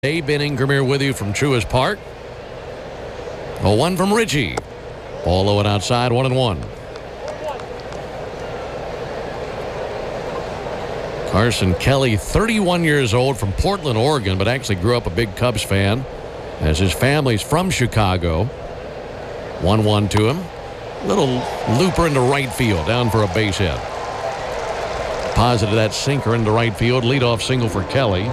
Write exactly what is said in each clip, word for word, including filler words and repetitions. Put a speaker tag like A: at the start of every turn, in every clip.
A: Dave Benning, Gramere with you from Truist Park. A one from Richie. Ball low and outside, one and one. Carson Kelly, thirty-one years old, from Portland, Oregon, but actually grew up a big Cubs fan as his family's from Chicago. one one to him. Little looper into right field, down for a base hit. Positive that sinker into right field. Leadoff single for Kelly.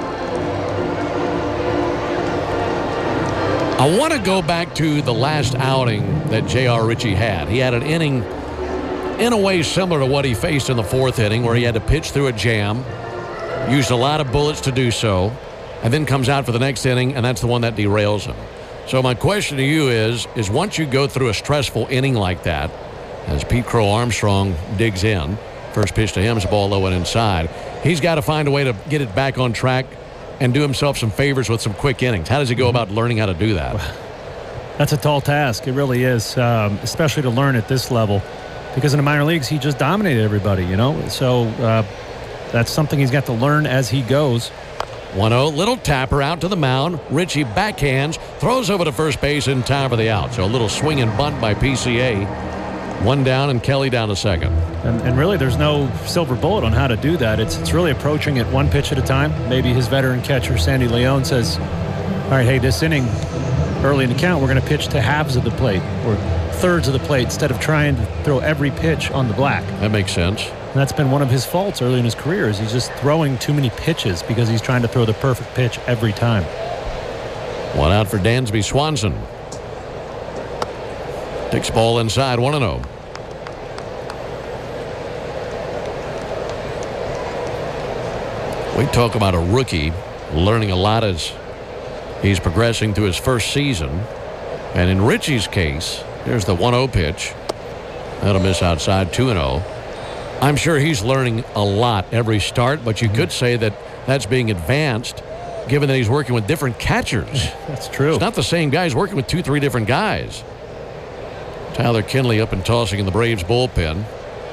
A: I want to go back to the last outing that J R. Ritchie had. He had an inning in a way similar to what he faced in the fourth inning, where he had to pitch through a jam, used a lot of bullets to do so, and then comes out for the next inning, and that's the one that derails him. So my question to you is, is once you go through a stressful inning like that, as Pete Crow Armstrong digs in, first pitch to him is a ball low and inside, he's got to find a way to get it back on track and do himself some favors with some quick innings. How does he go about learning how to do that?
B: That's a tall task. It really is, um, especially to learn at this level, because in the minor leagues, he just dominated everybody, you know? So uh, that's something he's got to learn as he goes.
A: one oh, little tapper out to the mound. Ritchie backhands, throws over to first base in time for the out. So a little swing and bunt by P C A. One down and Kelly down to second.
B: And, and really, there's no silver bullet on how to do that. It's, it's really approaching it one pitch at a time. Maybe his veteran catcher, Sandy Leon, says, all right, hey, this inning, early in the count, we're going to pitch to halves of the plate or thirds of the plate instead of trying to throw every pitch on the black.
A: That makes sense.
B: And that's been one of his faults early in his career, is he's just throwing too many pitches because he's trying to throw the perfect pitch every time.
A: One out for Dansby Swanson. Takes ball inside, one and oh. We talk about a rookie learning a lot as he's progressing through his first season. And in Ritchie's case, there's the one oh pitch. That'll miss outside, two and oh. I'm sure he's learning a lot every start, but you could say that that's being advanced given that he's working with different catchers.
B: That's true.
A: It's not the same guy. He's working with two, three different guys. Tyler Kinley up and tossing in the Braves bullpen.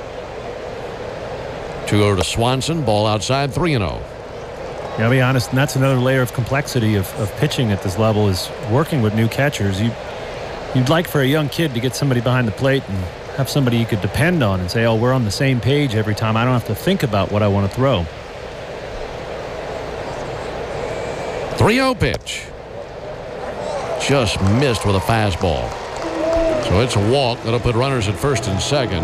A: two oh to Swanson. Ball outside, three and oh.
B: Yeah, I'll be honest, and that's another layer of complexity of, of pitching at this level, is working with new catchers. You, you'd like for a young kid to get somebody behind the plate and have somebody you could depend on and say, oh, we're on the same page every time. I don't have to think about what I want to throw.
A: three oh pitch. Just missed with a fastball. So it's a walk. That'll put runners at first and second.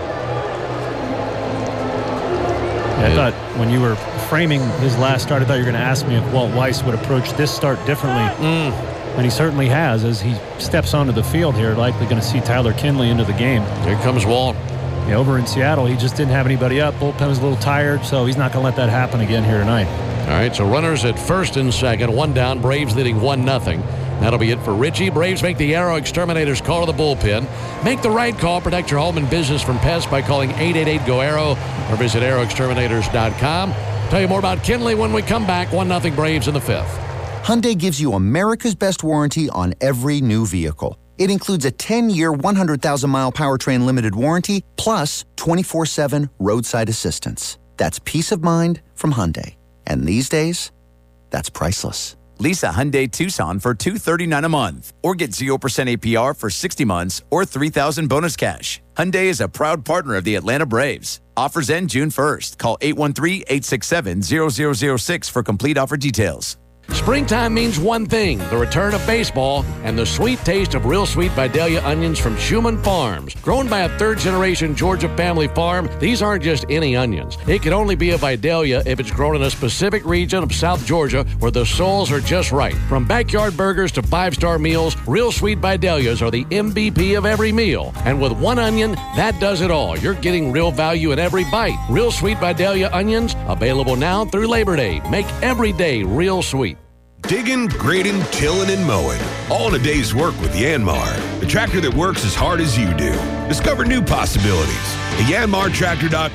B: I thought when you were framing his last start, I thought you were going to ask me if Walt Weiss would approach this start differently.
A: Mm.
B: And he certainly has. As he steps onto the field here, likely going to see Tyler Kinley into the game.
A: Here comes Walt.
B: Yeah, over in Seattle, he just didn't have anybody up. Bullpen was a little tired, so he's not going to let that happen again here tonight.
A: All right, so runners at first and second. One down. Braves leading one nothing. That'll be it for Ritchie. Braves make the Aero Exterminators call to the bullpen. Make the right call. Protect your home and business from pests by calling eight eight eight, G O, A R O or visit aero exterminators dot com. Tell you more about Kinley when we come back. one nothing Braves in the fifth.
C: Hyundai gives you America's best warranty on every new vehicle. It includes a ten-year, one hundred thousand mile powertrain limited warranty, plus twenty-four seven roadside assistance. That's peace of mind from Hyundai. And these days, that's priceless.
D: Lease a Hyundai Tucson for two hundred thirty-nine dollars a month, or get zero percent A P R for sixty months or three thousand dollars bonus cash. Hyundai is a proud partner of the Atlanta Braves. Offers end June first. Call eight one three, eight six seven, zero zero zero six for complete offer details.
A: Springtime means one thing, the return of baseball and the sweet taste of Real Sweet Vidalia onions from Schumann Farms. Grown by a third-generation Georgia family farm, these aren't just any onions. It can only be a Vidalia if it's grown in a specific region of South Georgia where the soils are just right. From backyard burgers to five-star meals, Real Sweet Vidalias are the M V P of every meal. And with one onion, that does it all. You're getting real value in every bite. Real Sweet Vidalia onions, available now through Labor Day. Make every day real sweet.
E: Digging, grading, tilling, and mowing. All in a day's work with Yanmar, the tractor that works as hard as you do. Discover new possibilities at yanmar tractor dot com.